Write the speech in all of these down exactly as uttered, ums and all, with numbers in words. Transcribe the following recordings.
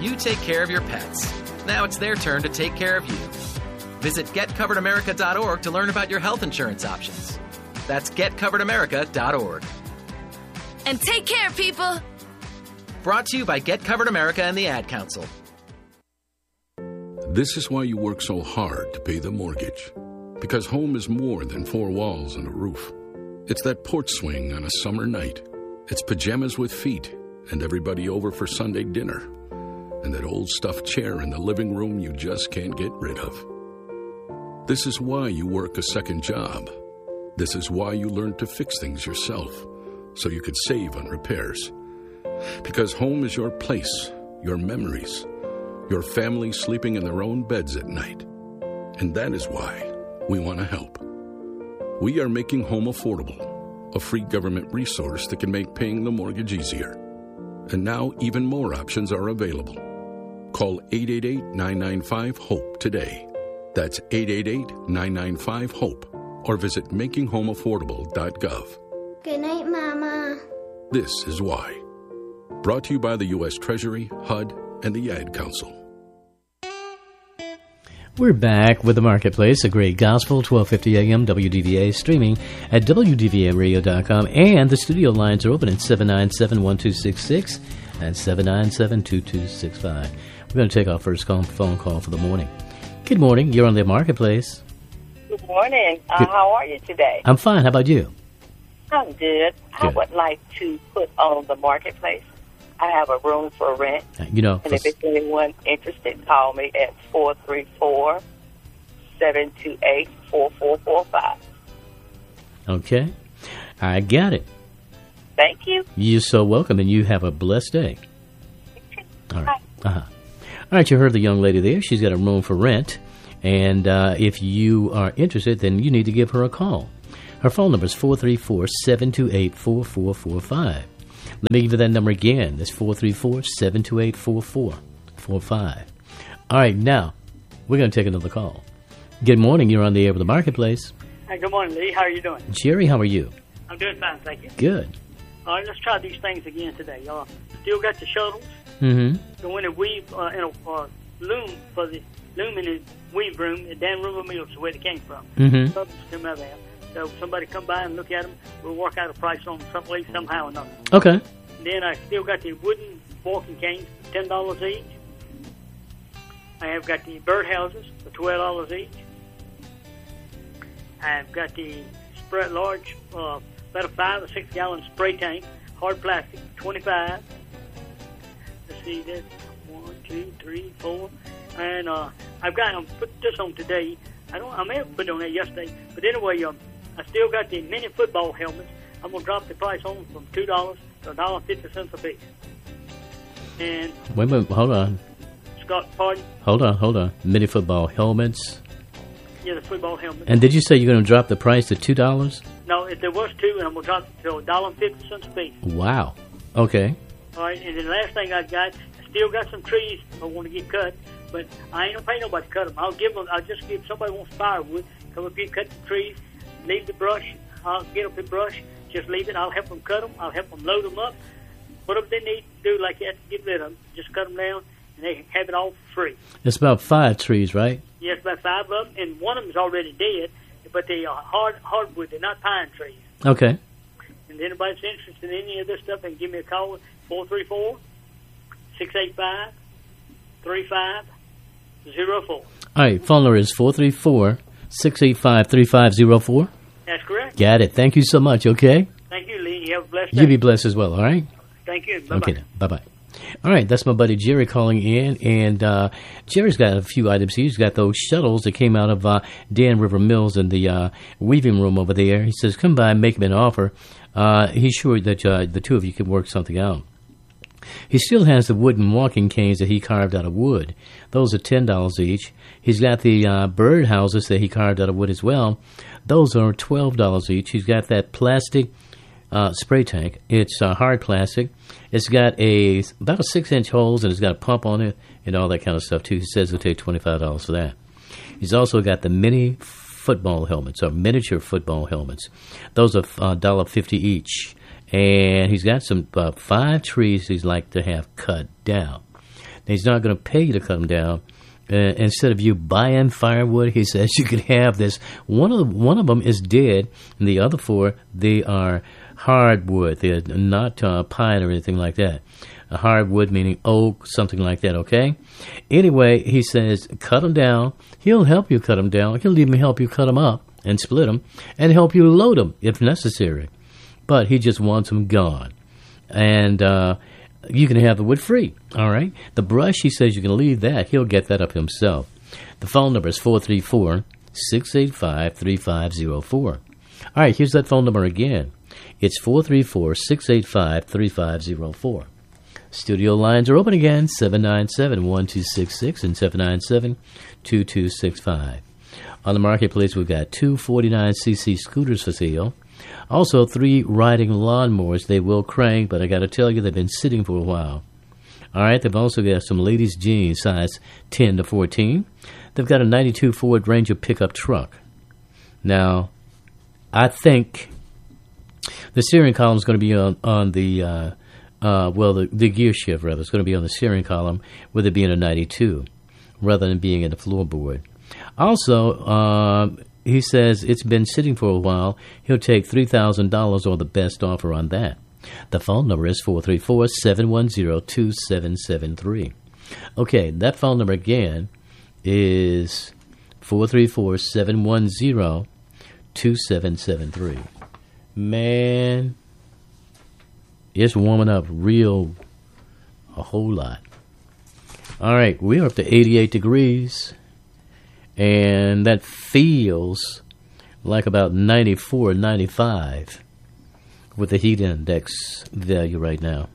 You take care of your pets. Now it's their turn to take care of you. Visit get covered america dot org to learn about your health insurance options. That's get covered america dot org. And take care, people. Brought to you by Get Covered America and the Ad Council. This is why you work so hard to pay the mortgage. Because home is more than four walls and a roof. It's that porch swing on a summer night. It's pajamas with feet and everybody over for Sunday dinner. And that old stuffed chair in the living room you just can't get rid of. This is why you work a second job. This is why you learn to fix things yourself, so you could save on repairs. Because home is your place, your memories, your family sleeping in their own beds at night. And that is why we want to help. We are making home affordable, a free government resource that can make paying the mortgage easier. And now even more options are available. Call eight eight eight, nine nine five, HOPE today. That's eight eight eight, nine nine five, HOPE. Or visit making home affordable dot gov. Good night, Mama. This is why. Brought to you by the U S Treasury, H U D, and the Ad Council. We're back with the Marketplace, a great gospel, twelve fifty a.m. W D V A, streaming at W D V M radio dot com. And the studio lines are open at seven nine seven, one two six six and seven nine seven, two two six five. We're going to take our first call, phone call for the morning. Good morning. You're on the Marketplace. Good morning. Uh, how are you today? I'm fine. How about you? I'm good. I Good. would like to put on the Marketplace. I have a room for rent. You know, and if it's anyone interested, call me at four three four, seven two eight, four four four five. Okay. I got it. Thank you. You're so welcome, and you have a blessed day. All right. Uh-huh. All right, you heard the young lady there. She's got a room for rent. And uh, if you are interested, then you need to give her a call. Her phone number is four three four, seven two eight, four four four five. Let me give you that number again. That's four three four, seven two eight, four four four five. All right, now, we're going to take another call. Good morning. You're on the air with the Marketplace. Hey, good morning, Lee. How are you doing? Jerry, how are you? I'm doing fine, thank you. Good. All right, let's try these things again today. Y'all still got the shuttles? Mm-hmm. The one that weave uh, in a uh, loom for the loom in the weave room at Dan River Mills is where they came from. Mm-hmm. Something's come out of there. So if somebody come by and look at them, we'll work out a price on them someplace, somehow or another. Okay. And then I still got the wooden walking canes, ten dollars each. I have got the birdhouses for twelve dollars each. I've got the spread large, uh, about a five or six gallon spray tank, hard plastic, twenty-five. Let's see, that's one, two, three, four, and uh, I've got them put this on today. I don't, I may have put it on there yesterday, but anyway, um, I still got the mini football helmets. I'm gonna drop the price on them from two dollars to a dollar fifty cents a piece. And wait a minute, hold on. Scott, pardon? Hold on, hold on. Mini football helmets. Yeah, the football helmet. And did you say you're going to drop the price to two dollars? No, if there was two, I'm gonna drop it to a dollar fifty cents a piece. Wow. Okay. All right, and then the last thing I got, I still got some trees I want to get cut, but I ain't gonna pay nobody to cut them. I'll give them. I'll just give somebody who wants firewood, come up here, cut the trees, leave the brush. I'll get up the brush, just leave it. I'll help them cut them. I'll help them load them up. Whatever they need to do, like that, to get rid of them, just cut them down, and they have it all for free. It's about five trees, right? Yes, about five of them, and one of them is already dead, but they are hard hardwood. They're not pine trees. Okay. And if anybody's interested in any of this stuff, they can give me a call at four three four, six eight five, three five zero four. All right, phone number is four three four, six eight five, three five zero four. That's correct. Got it. Thank you so much, okay? Thank you, Lee. You have a blessed day. You be blessed as well, all right? Thank you. Bye-bye. Okay, then. Bye-bye. All right, that's my buddy Jerry calling in, and uh, Jerry's got a few items. He's got those shuttles that came out of uh, Dan River Mills in the uh, weaving room over there. He says, come by and make him an offer. Uh, he's sure that uh, the two of you can work something out. He still has the wooden walking canes that he carved out of wood. Those are ten dollars each. He's got the uh, bird houses that he carved out of wood as well. Those are twelve dollars each. He's got that plastic uh, spray tank. It's uh, hard plastic. It's got a about a six-inch holes, and it's got a pump on it and all that kind of stuff, too. He says it'll take twenty-five dollars for that. He's also got the mini football helmets, or miniature football helmets. Those are one dollar fifty each. And he's got some uh, five trees he'd like to have cut down. He's not going to pay you to cut them down. Uh, instead of you buying firewood, he says you could have this. One of the, one of them is dead, and the other four, they are hardwood. They're not uh, pine or anything like that. A hardwood meaning oak, something like that, okay? Anyway, he says cut them down. He'll help you cut them down. He'll even help you cut them up and split them and help you load them if necessary. But he just wants them gone. And uh, you can have the wood free, all right? The brush, he says you can leave that. He'll get that up himself. The phone number is four three four, six eight five, three five zero four. All right, here's that phone number again. It's four three four, six eight five, three five zero four. Studio lines are open again, seven nine seven, one two six six and seven nine seven, two two six five. On the marketplace, we've got two forty-nine c c scooters for sale. Also, three riding lawnmowers. They will crank, but I got to tell you, they've been sitting for a while. All right, they've also got some ladies' jeans, size ten to fourteen. They've got a ninety-two Ford Ranger pickup truck. Now, I think the steering column is going to be on, on the... Uh, Uh, well, the, the gear shift, rather, is going to be on the steering column with it being a ninety-two rather than being in the floorboard. Also, uh, he says it's been sitting for a while. He'll take three thousand dollars or the best offer on that. The phone number is four three four, seven one zero, two seven seven three. Okay, that phone number again is four three four, seven one zero, two seven seven three. Man... It's warming up real, a whole lot. All right, we're up to eighty-eight degrees, and that feels like about ninety-four, ninety-five with the heat index value right now.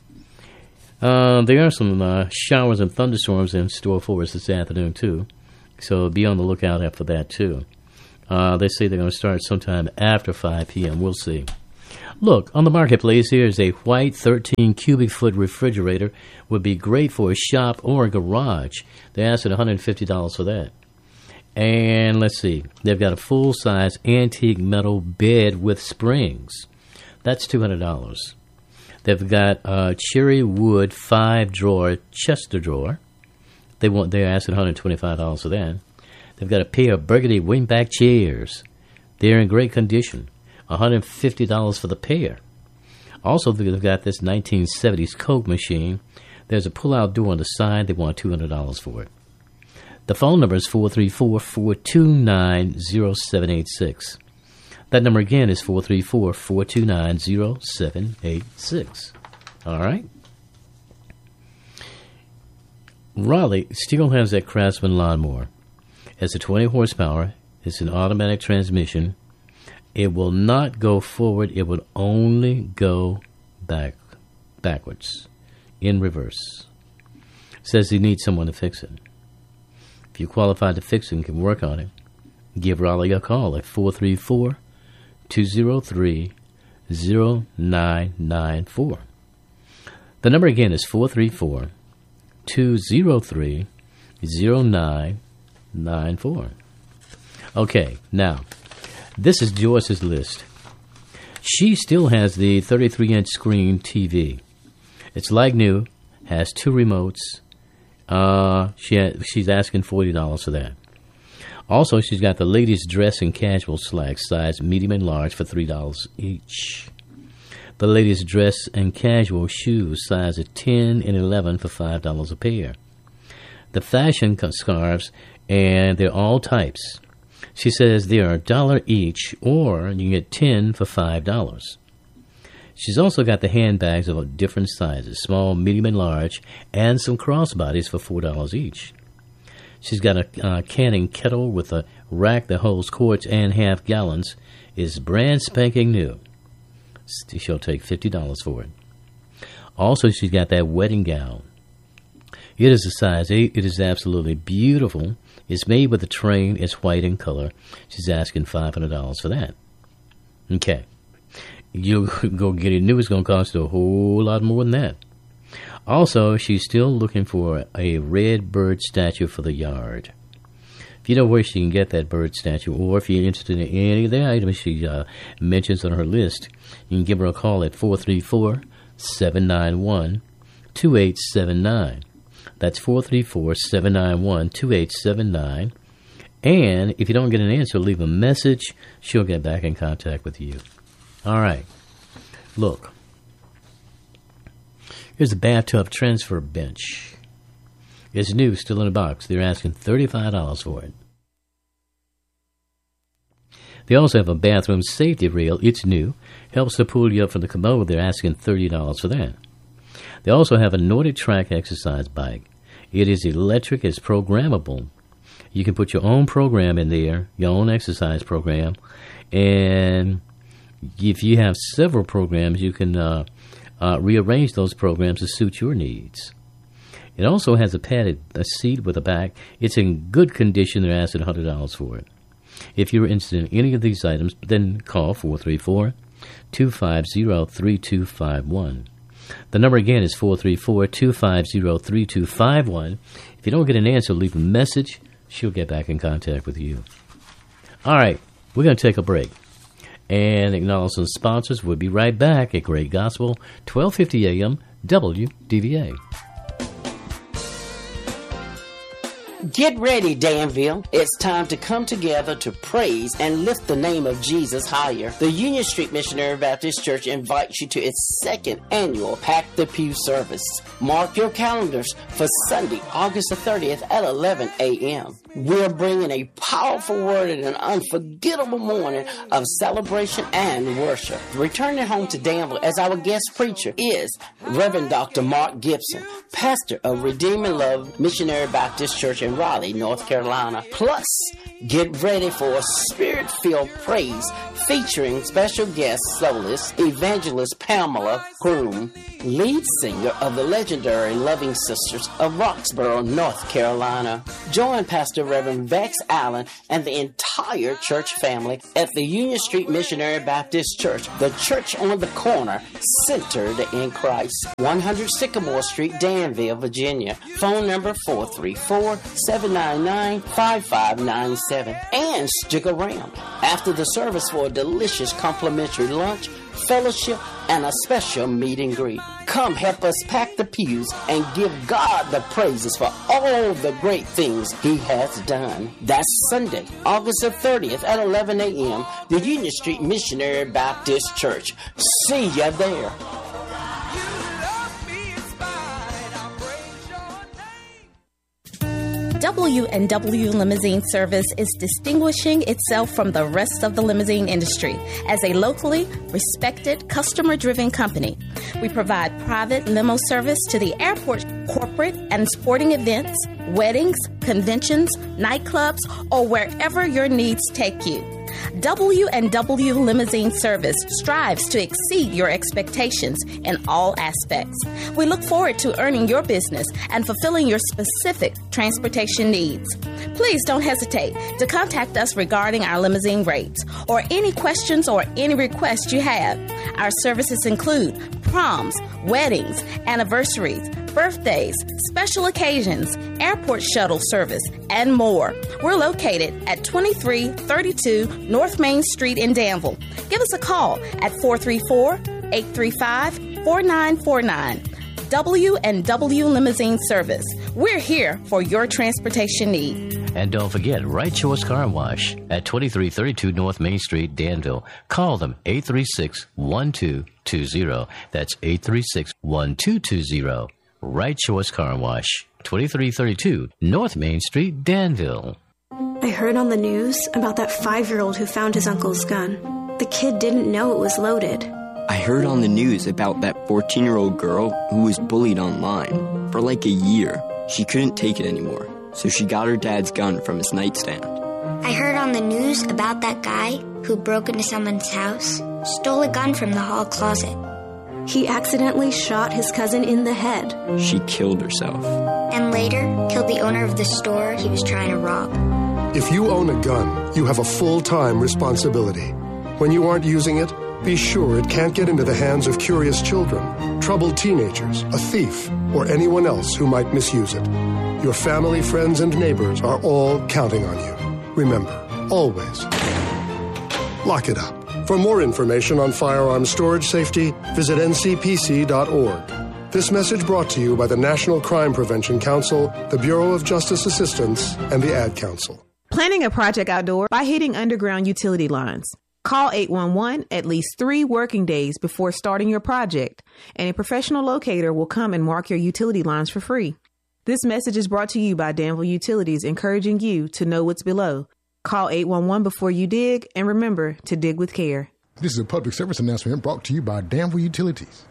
Uh, there are some uh, showers and thunderstorms in store for us this afternoon, too, so be on the lookout for that, too. Uh, they say they're going to start sometime after five p.m. We'll see. Look, on the marketplace, here's a white thirteen cubic foot refrigerator. Would be great for a shop or a garage. They're asking one hundred fifty dollars for that. And let's see, they've got a full-size antique metal bed with springs. That's two hundred dollars. They've got a cherry wood five-drawer Chester drawer. They want, they're asking one hundred twenty-five dollars for that. They've got a pair of burgundy wingback chairs. They're in great condition. one hundred fifty dollars for the pair. Also, they've got this nineteen seventies Coke machine. There's a pull-out door on the side. They want two hundred dollars for it. The phone number is four three four, four two nine, zero seven eight six. That number again is four three four, four two nine, zero seven eight six. All right? Raleigh still has that Craftsman lawnmower. It's a twenty horsepower. It's an automatic transmission. It will not go forward. It will only go back, backwards, in reverse. Says he needs someone to fix it. If you're qualified to fix it and can work on it, give Raleigh a call at four three four, two zero three, zero nine nine four. The number again is four three four, two zero three, zero nine nine four. Okay, now... this is Joyce's list. She still has the thirty-three inch screen T V. It's like new, has two remotes. Uh, she ha- she's asking forty dollars for that. Also, she's got the ladies' dress and casual slacks, size medium and large, for three dollars each. The ladies' dress and casual shoes, size of ten and eleven, for five dollars a pair. The fashion scarves, and they're all types. She says they are a dollar each, or you can get ten for five dollars. She's also got the handbags of different sizes, small, medium, and large, and some crossbodies for four dollars each. She's got a uh, canning kettle with a rack that holds quarts and half gallons. Is brand spanking new. She'll take fifty dollars for it. Also, she's got that wedding gown. It is a size eight. It is absolutely beautiful. It's made with a train. It's white in color. She's asking five hundred dollars for that. Okay. You go get it new. It's going to cost a whole lot more than that. Also, she's still looking for a red bird statue for the yard. If you know where she can get that bird statue, or if you're interested in any of the items she uh, mentions on her list, you can give her a call at four three four, seven nine one, two eight seven nine. That's four three four, seven nine one, two eight seven nine. And if you don't get an answer, leave a message. She'll get back in contact with you. All right. Look. Here's a bathtub transfer bench. It's new, still in a box. They're asking thirty-five dollars for it. They also have a bathroom safety rail. It's new. Helps to pull you up from the commode. They're asking thirty dollars for that. They also have a Nordic Track exercise bike. It is electric. It's programmable. You can put your own program in there, your own exercise program. And if you have several programs, you can uh, uh, rearrange those programs to suit your needs. It also has a padded a seat with a back. It's in good condition. They're asking one hundred dollars for it. If you're interested in any of these items, then call four three four, two five zero, three two five one. The number again is four three four, two five zero, three two five one. If you don't get an answer, leave a message. She'll get back in contact with you. All right, we're going to take a break and acknowledge some sponsors. We'll be right back at Great Gospel, twelve fifty a.m., W D V A. Get ready, Danville. It's time to come together to praise and lift the name of Jesus higher. The Union Street Missionary Baptist Church invites you to its second annual Pack the Pew service. Mark your calendars for Sunday, August the thirtieth at eleven a.m. We're bringing a powerful word and an unforgettable morning of celebration and worship. Returning home to Danville as our guest preacher is Reverend Doctor Mark Gibson, pastor of Redeeming Love Missionary Baptist Church in Raleigh, North Carolina. Plus, get ready for a spirit-filled praise featuring special guest soloist Evangelist Pamela Groom, lead singer of the legendary Loving Sisters of Roxborough, North Carolina. Join Pastor Reverend Vex Allen and the entire church family at the Union Street Missionary Baptist Church, the church on the corner, centered in Christ. one hundred Sycamore Street, Danville, Virginia. Phone number four three four, seven nine nine, five five nine seven. And stick around after the service for a delicious complimentary lunch, fellowship, and a special meet and greet. Come help us pack the pews and give God the praises for all the great things He has done. That's Sunday, August the thirtieth at eleven a.m., the Union Street Missionary Baptist Church. See ya there. W and W Limousine Service is distinguishing itself from the rest of the limousine industry as a locally respected, customer-driven company. We provide private limo service to the airport, corporate and sporting events, weddings, conventions, nightclubs, or wherever your needs take you. W and W Limousine Service strives to exceed your expectations in all aspects. We look forward to earning your business and fulfilling your specific transportation needs. Please don't hesitate to contact us regarding our limousine rates or any questions or any requests you have. Our services include proms, weddings, anniversaries, birthdays, special occasions, airport shuttle service, and more. We're located at twenty-three thirty-two North Main Street in Danville. Give us a call at four three four, eight three five, four nine four nine. W and W Limousine Service. We're here for your transportation need. And don't forget, Right Choice Car Wash at twenty-three thirty-two North Main Street, Danville. Call them eight three six, one two two zero. That's eight three six, one two two zero. Right Choice Car Wash, twenty-three thirty-two North Main Street, Danville. I heard on the news about that five-year-old who found his uncle's gun. The kid didn't know it was loaded. I heard on the news about that fourteen-year-old girl who was bullied online. For like a year, she couldn't take it anymore, so she got her dad's gun from his nightstand. I heard on the news about that guy who broke into someone's house, stole a gun from the hall closet. He accidentally shot his cousin in the head. She killed herself. And later, killed the owner of the store he was trying to rob. If you own a gun, you have a full-time responsibility. When you aren't using it, be sure it can't get into the hands of curious children, troubled teenagers, a thief, or anyone else who might misuse it. Your family, friends, and neighbors are all counting on you. Remember, always, lock it up. For more information on firearm storage safety, visit N C P C dot org. This message brought to you by the National Crime Prevention Council, the Bureau of Justice Assistance, and the Ad Council. Planning a project outdoor by hitting underground utility lines. Call eight one one at least three working days before starting your project, and a professional locator will come and mark your utility lines for free. This message is brought to you by Danville Utilities, encouraging you to know what's below. Call eight one one before you dig, and remember to dig with care. This is a public service announcement brought to you by Danville Utilities.